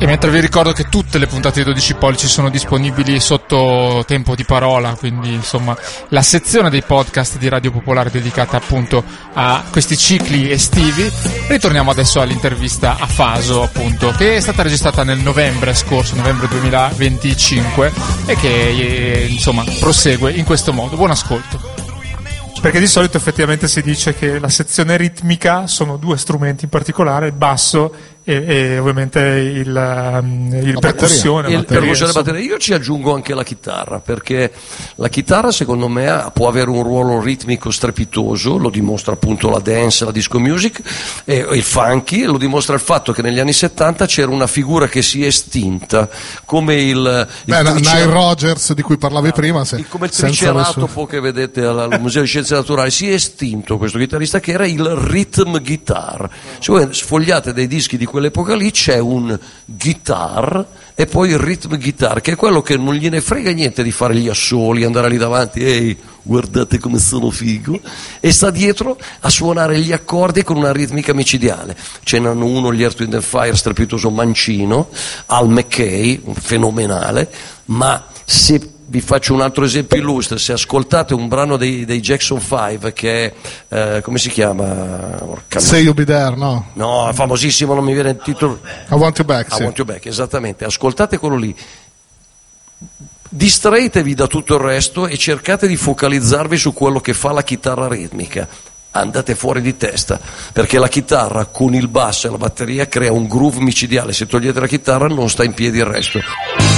E mentre vi ricordo che tutte le puntate di 12 pollici sono disponibili sotto tempo di parola, quindi insomma la sezione dei podcast di Radio Popolare dedicata appunto a questi cicli estivi, ritorniamo adesso all'intervista a Faso, appunto, che è stata registrata nel novembre scorso, novembre 2025, e che insomma prosegue in questo modo. Buon ascolto. Perché di solito effettivamente si dice che la sezione ritmica sono due strumenti in particolare, il basso e ovviamente il percussione. Il percussione batteria. Io ci aggiungo anche la chitarra, perché la chitarra secondo me può avere un ruolo ritmico strepitoso, lo dimostra appunto la dance, la disco music e il funky, lo dimostra il fatto che negli anni 70 c'era una figura che si è estinta, come Nile Rodgers di cui parlavi prima, come il triceratopo che vedete al Museo di Scienze Naturali. Si è estinto questo chitarrista che era il rhythm guitar. Se voi sfogliate dei dischi di quell'epoca lì c'è un guitar e poi il rhythm guitar, che è quello che non gliene frega niente di fare gli assoli, andare lì davanti, ehi, guardate come sono figo, e sta dietro a suonare gli accordi con una ritmica micidiale. Ce n'hanno uno, gli Earth, Wind and Fire, strepitoso mancino, Al McKay, fenomenale, ma se vi faccio un altro esempio illustre: se ascoltate un brano dei Jackson 5 che è come si chiama? Say You Be There, no? No, è famosissimo, non mi viene il titolo. I Want You Back. I Want You Back, esattamente. Ascoltate quello lì, distraetevi da tutto il resto e cercate di focalizzarvi su quello che fa la chitarra ritmica. Andate fuori di testa, perché la chitarra con il basso e la batteria crea un groove micidiale. Se togliete la chitarra non sta in piedi il resto.